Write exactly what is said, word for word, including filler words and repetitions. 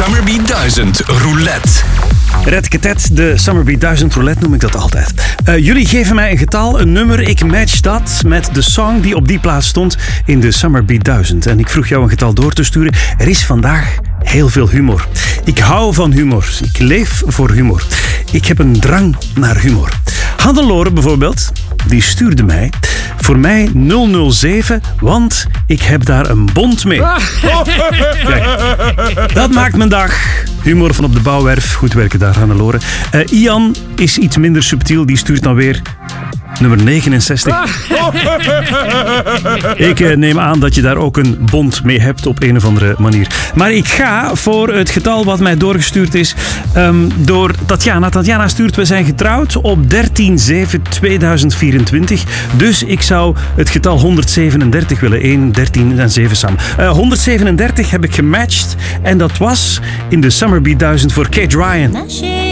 Summerbeat duizend Roulette. Redketet, de Summerbeat duizend Roulette noem ik dat altijd. Uh, jullie geven mij een getal, een nummer. Ik match dat met de song die op die plaats stond in de Summerbeat duizend. En ik vroeg jou een getal door te sturen. Er is vandaag heel veel humor. Ik hou van humor. Ik leef voor humor. Ik heb een drang naar humor. Hannelore bijvoorbeeld, die stuurde mij voor mij nul nul zeven, want ik heb daar een bond mee. Kijk, dat maakt mijn dag. Humor van op de bouwwerf. Goed werken daar, Hannelore. Uh, Ian is iets minder subtiel. Die stuurt dan weer nummer negenenzestig. Ik uh, neem aan dat je daar ook een bond mee hebt op een of andere manier. Maar ik ga voor het getal wat mij doorgestuurd is um, door Tatjana. Tatjana stuurt, we zijn getrouwd op dertien zeven tweeduizend vierentwintig. Dus ik zou het getal honderdzevenendertig willen. een, dertien en zeven samen. Uh, honderdzevenendertig heb ik gematcht. En dat was in de Summerbeat duizend voor Kate Ryan.